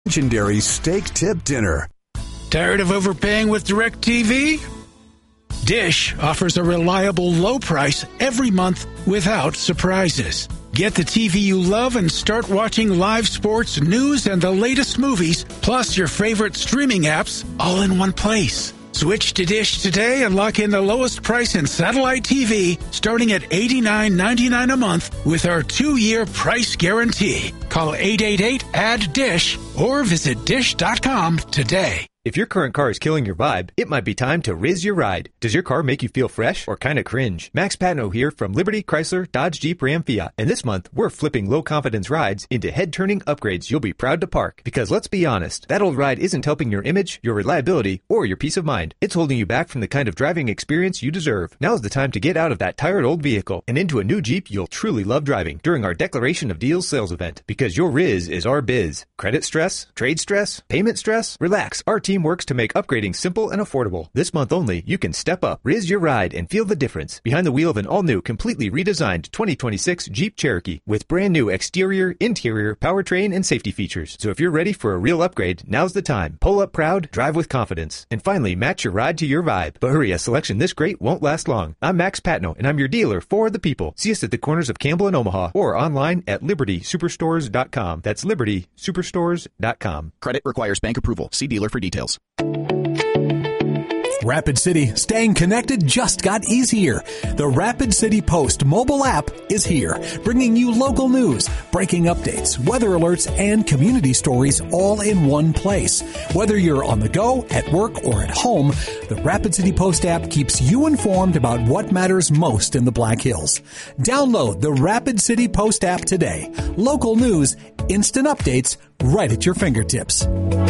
Legendary steak tip dinner. Tired of overpaying with DirecTV? Dish offers a reliable low price every month without surprises. Get the TV you love and start watching live sports, news, and the latest movies, plus your favorite streaming apps, all in one place. Switch to Dish today and lock in the lowest price in satellite TV, starting at $89.99 a month with our 2-year price guarantee. Call 888-ADD-DISH or visit dish.com today. If your current car is killing your vibe, it might be time to Riz your ride. Does your car make you feel fresh or kind of cringe? Max Patno here from Liberty, Chrysler, Dodge, Jeep, Ram, Fiat. And this month, we're flipping low-confidence rides into head-turning upgrades you'll be proud to park. Because let's be honest, that old ride isn't helping your image, your reliability, or your peace of mind. It's holding you back from the kind of driving experience you deserve. Now's the time to get out of that tired old vehicle and into a new Jeep you'll truly love driving during our Declaration of Deals sales event. Because your Riz is our biz. Credit stress? Trade stress? Payment stress? Relax. Our team works to make upgrading simple and affordable. This month only, you can step up, Riz your ride, and feel the difference behind the wheel of an all-new, completely redesigned 2026 Jeep Cherokee with brand new exterior, interior, powertrain, and safety features. So if you're ready for a real upgrade, now's the time. Pull up proud, drive with confidence, and finally match your ride to your vibe. But hurry, a selection this great won't last long. I'm Max Patno, and I'm your dealer for the people. See us at the corners of Campbell and Omaha or online at libertysuperstores.com. That's libertysuperstores.com. Credit requires bank approval. See dealer for details. Rapid City, staying connected just got easier. The Rapid City Post mobile app is here, bringing you local news, breaking updates, weather alerts, and community stories all in one place. Whether you're on the go, at work, or at home, the Rapid City Post app keeps you informed about what matters most in the Black Hills. Download the Rapid City Post app today. Local news, instant updates, right at your fingertips.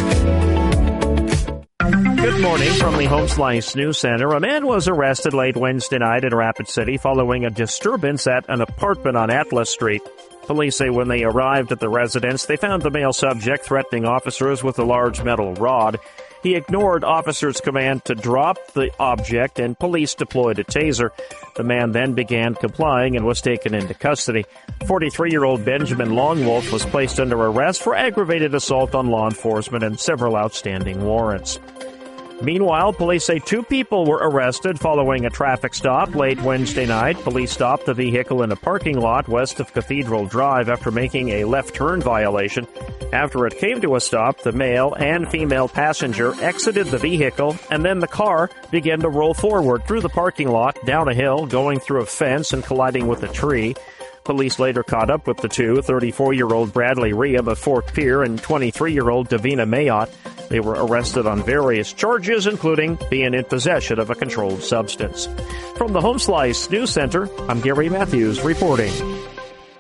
Good morning from the Home Slice News Center. A man was arrested late Wednesday night in Rapid City following a disturbance at an apartment on Atlas Street. Police say when they arrived at the residence, they found the male subject threatening officers with a large metal rod. He ignored officers' command to drop the object, and police deployed a taser. The man then began complying and was taken into custody. 43-year-old Benjamin Longwolf was placed under arrest for aggravated assault on law enforcement and several outstanding warrants. Meanwhile, police say 2 people were arrested following a traffic stop late Wednesday night. Police stopped the vehicle in a parking lot west of Cathedral Drive after making a left turn violation. After it came to a stop, the male and female passenger exited the vehicle, and then the car began to roll forward through the parking lot, down a hill, going through a fence and colliding with a tree. Police later caught up with the two, 34-year-old Bradley Rehab of Fort Pierre and 23-year-old Davina Mayotte. They were arrested on various charges, including being in possession of a controlled substance. From the Home Slice News Center, I'm Gary Matthews reporting.